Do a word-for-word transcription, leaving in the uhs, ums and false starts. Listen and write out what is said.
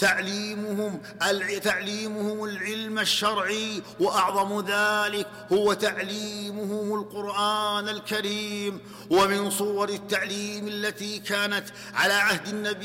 تعليمهم تعليمهم العلم الشرعي، وأعظم ذلك هو تعليمهم القرآن الكريم. ومن صور التعليم التي كانت على عهد النبي